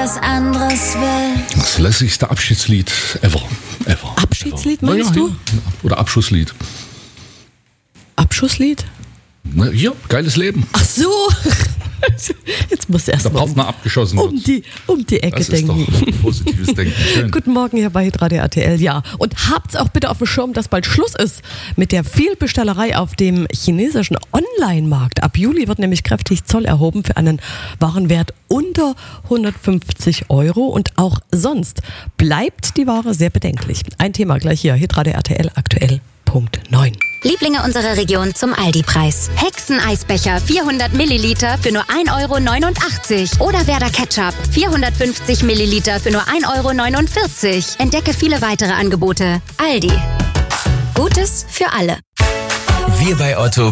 was anderes will. Das lässigste Abschiedslied ever. Abschiedslied meinst du? Ja. Oder Abschusslied. Abschusslied? Na, hier, geiles Leben. Ach so. Jetzt muss erst Der mal Partner abgeschossen um die Ecke das denken. ist doch ein positives Denken. Schön. Guten Morgen hier bei Hitradio RTL. Ja, und habt's auch bitte auf dem Schirm, dass bald Schluss ist mit der Vielbestellerei auf dem chinesischen Online-Markt. Ab Juli wird nämlich kräftig Zoll erhoben für einen Warenwert unter 150 € und auch sonst bleibt die Ware sehr bedenklich. Ein Thema gleich hier, Hitradio RTL aktuell. Punkt 9. Lieblinge unserer Region zum Aldi-Preis. Hexeneisbecher 400 Milliliter für nur 1,89 € oder Werder Ketchup 450 Milliliter für nur 1,49 €. Entdecke viele weitere Angebote. Aldi. Gutes für alle. Wir bei Otto